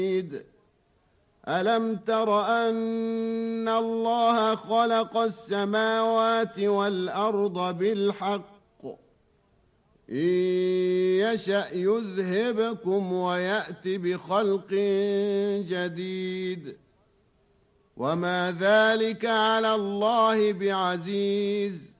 ألم تر أن الله خلق السماوات والأرض بالحق إن يشأ يذهبكم ويأت بخلق جديد وما ذلك على الله بعزيز